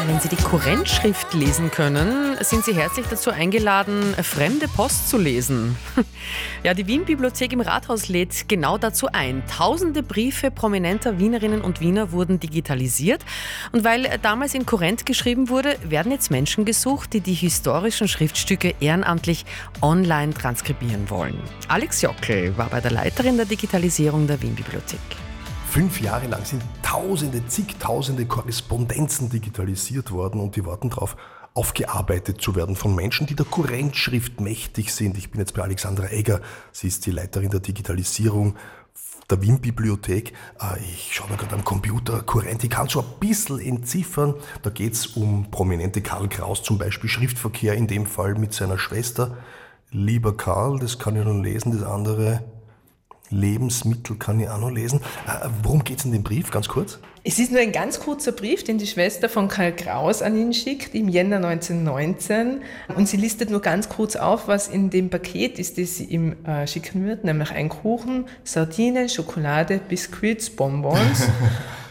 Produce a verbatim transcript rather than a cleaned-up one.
Wenn Sie die Kurrentschrift lesen können, sind Sie herzlich dazu eingeladen, fremde Post zu lesen. Ja, die Wien-Bibliothek im Rathaus lädt genau dazu ein. Tausende Briefe prominenter Wienerinnen und Wiener wurden digitalisiert. Und weil damals in Kurrent geschrieben wurde, werden jetzt Menschen gesucht, die die historischen Schriftstücke ehrenamtlich online transkribieren wollen. Alex Jockel war bei der Leiterin der Digitalisierung der Wien-Bibliothek. Fünf Jahre lang sind Tausende, zigtausende Korrespondenzen digitalisiert worden und die warten darauf, aufgearbeitet zu werden von Menschen, die der Kurrentschrift mächtig sind. Ich bin jetzt bei Alexandra Egger, sie ist die Leiterin der Digitalisierung der Wien-Bibliothek. Ich schaue da gerade am Computer, Kurrent, ich kann schon ein bisschen entziffern. Da geht es um prominente Karl Kraus zum Beispiel, Schriftverkehr in dem Fall mit seiner Schwester. Lieber Karl, das kann ich noch lesen, das andere... Lebensmittel kann ich auch noch lesen. Äh, worum geht es in dem Brief, ganz kurz? Es ist nur ein ganz kurzer Brief, den die Schwester von Karl Kraus an ihn schickt, im Jänner neunzehnhundertneunzehn. Und sie listet nur ganz kurz auf, was in dem Paket ist, das sie ihm äh, schicken wird, nämlich ein Kuchen, Sardinen, Schokolade, Biscuits, Bonbons.